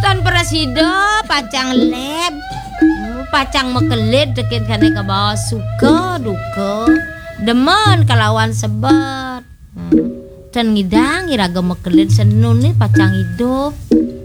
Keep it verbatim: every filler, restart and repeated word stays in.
Tan presida pacang leb. Pacang mekelit deket kane ke bawah suka duka. Demen kelawan sebat. Dan ngidang iraga mekelit senun nih pacang hidup.